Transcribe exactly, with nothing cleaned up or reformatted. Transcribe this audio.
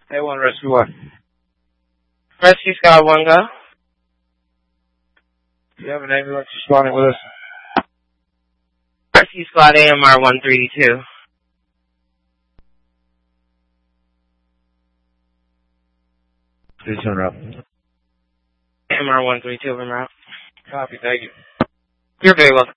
A one Rescue one. Rescue Squad one, go. Do you have an ambulance responding with us? Rescue Squad A M R one three two. Please turn up. A M R one three two, en route. Copy, thank you. You're very welcome.